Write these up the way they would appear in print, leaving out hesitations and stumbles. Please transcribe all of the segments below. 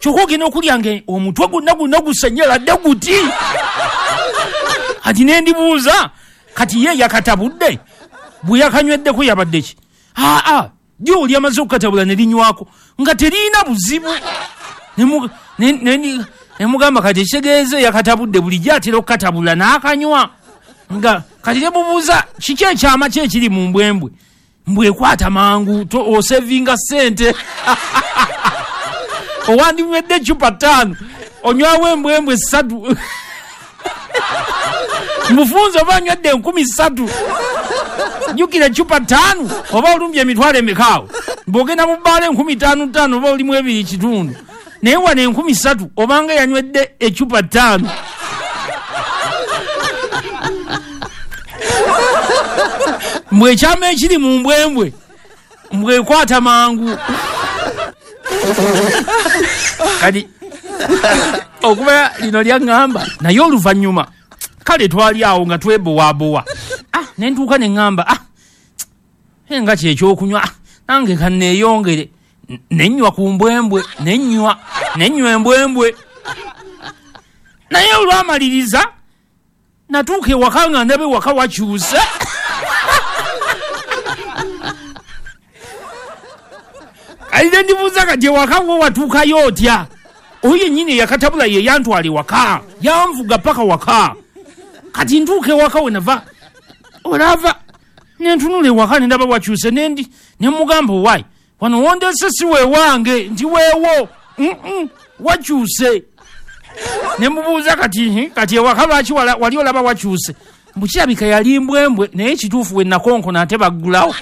chokoge nokulyange omutwe gonna gusenyera deguti ati nendibuuza kati ye yakatabudde bwe yakanyweddeku yabadde ki jyo lyamaze okukatabula ne linywako nga terina buzibu nemugamba kati ekitegeeze yakatabudde buli gyatera okukatabula n'akanywa nga kati temubuuza kiki ekyama ki ekiri mu mbwembwe mbwekwata mangu osevinga sente owandimwedde ecupa 5 onywawo embwembwe 3 mufunza oba nywedde 13,000 jukira ecupa 5 oba olumbye emitwalo emekaawo bw'ogenda mu bbaala 15,500 oba olimu 2.5 naye wana 13,000 obanga yanywedde ecupa 5 mbwe ekyama ekiri mu mbwembwe mbwekwata mangu kati okuba lino lyaŋŋamba naye oluvannyuma kale twali awo nga twebowabowa nentuuka ne ŋŋamba nga kyekyokunywa nange kanneeyongere nenywa ku mbwembwe nenywa embwembwe naye olwamaliriza natuuka ewaka nga ndabe waka wakyuse kalire ndibuuza kati ewaka wo watuukayo otya oyo yennyini yakatabula ye yantwala ewaka yanvuga paka waka kati ntuuka ewaka wenava olava nentunula ewaka nendaba wakyuse nemugamba owaayi wano wondese si weewange nti weewo wakyuse nemubuuza kati ewaka lwaki wali olaba wakyuse mbukirabika yali mbwembwe naye ekituufu wenakonkona ate baggulawo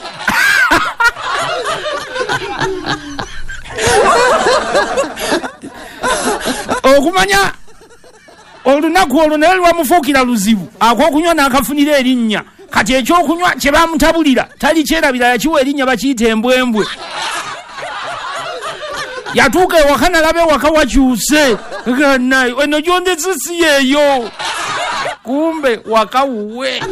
okumanya olunaku olwo naye lwamufuukira luzibu akokunywa n'akafunira erinnya kati ekyokunywa kye bamutabulira tali kyerabira yakiwa erinnya bakiyita embwembwe yatuuka ewaka nalabe ewaka wakyuse ganayi eno gyondese si yeeyo kumbe waka wuwe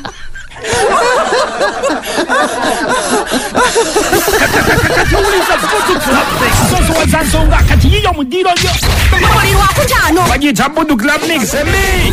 soso wazansonga kati yiyo mudiiro yo bagiyita Budu Club Mix.